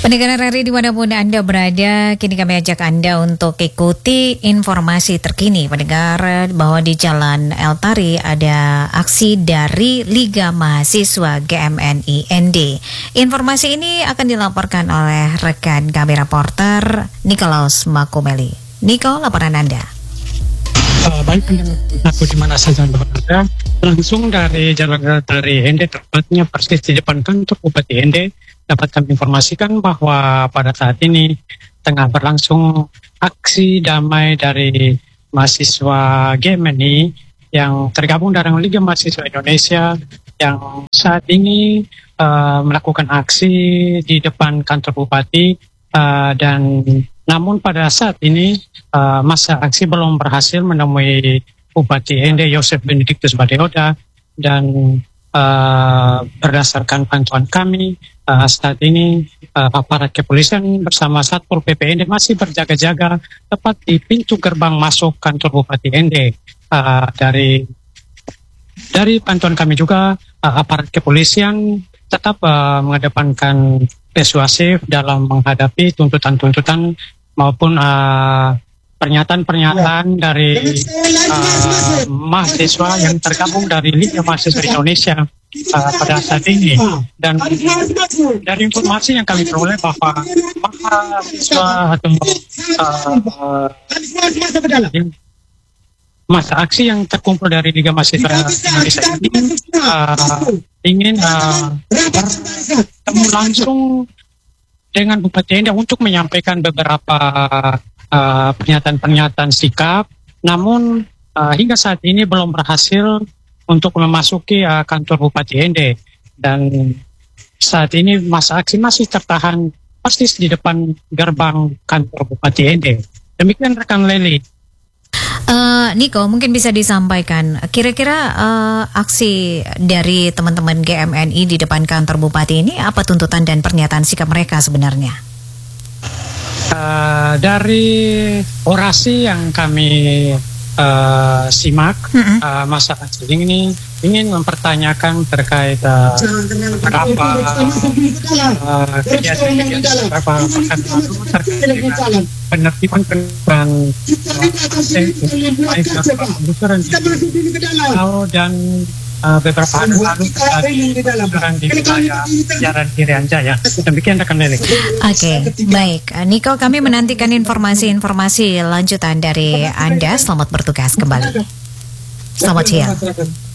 Pendengar RRI dimanapun Anda berada, kini kami ajak Anda untuk ikuti informasi terkini. Pendengar, bahwa di Jalan El Tari ada aksi dari Liga Mahasiswa GMNI ND. Informasi ini akan dilaporkan oleh rekan kami reporter Nikolaus Makumeli. Niko, laporan Anda. Baik, aku di mana saja Anda berada, langsung dari Jalan El Tari ND, tepatnya persis di depan kantor Bupati ND. Dapat kami informasikan bahwa pada saat ini tengah berlangsung aksi damai dari mahasiswa GMNI yang tergabung dalam Liga Mahasiswa Indonesia yang saat ini melakukan aksi di depan kantor Bupati, dan namun pada saat ini masa aksi belum berhasil menemui Bupati ND Yosef Benedictus Badeoda, dan berdasarkan pantauan kami saat ini aparat kepolisian bersama Satpol PP ND masih berjaga-jaga tepat di pintu gerbang masuk kantor Bupati ND. Dari pantauan kami juga aparat kepolisian tetap mengedepankan persuasif dalam menghadapi tuntutan-tuntutan maupun pernyataan-pernyataan dari mahasiswa yang tergabung dari Liga Mahasiswa Indonesia pada saat ini. Dan dari informasi yang kami peroleh bahwa mahasiswa atau masa aksi yang terkumpul dari Liga Mahasiswa Indonesia ini ingin bertemu langsung dengan Bupati ND untuk menyampaikan beberapa pernyataan-pernyataan sikap, namun hingga saat ini belum berhasil untuk memasuki kantor Bupati ND, dan saat ini masa aksi masih tertahan persis di depan gerbang kantor Bupati ND. Demikian rekan Leli. Niko, mungkin bisa disampaikan kira-kira aksi dari teman-teman GMNI di depan kantor Bupati ini apa tuntutan dan pernyataan sikap mereka sebenarnya? Dari orasi yang kami simak, masa aksi ini ingin mempertanyakan terkait beberapa kegiatan beberapa pekan lalu terkait dengan penertiban dan beberapa hari lalu terjadi di wilayah Jalan Irian Jaya. Demikian rekan Leli. Oke, baik. Niko, kami menantikan informasi lanjutan dari Anda. Selamat bertugas kembali. Selamat siang.